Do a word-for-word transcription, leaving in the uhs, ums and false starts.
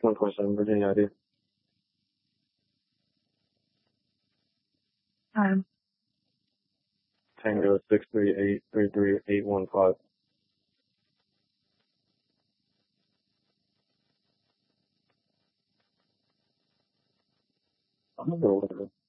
one twenty-seven Virginia I D. Time. Tango six three eight three three eight one five. I'm gonna go with it.